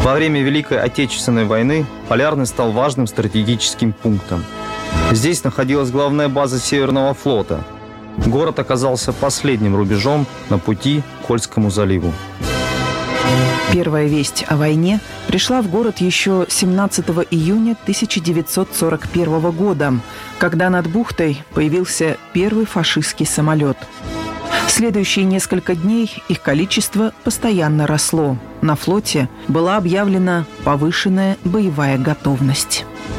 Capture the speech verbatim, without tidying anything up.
Во время Великой Отечественной войны Полярный стал важным стратегическим пунктом. Здесь находилась главная база Северного флота. Город оказался последним рубежом на пути к Кольскому заливу. Первая весть о войне пришла в город еще семнадцатого июня тысяча девятьсот сорок первого года, когда над бухтой появился первый фашистский самолет. В следующие несколько дней их количество постоянно росло. На флоте была объявлена повышенная боевая готовность.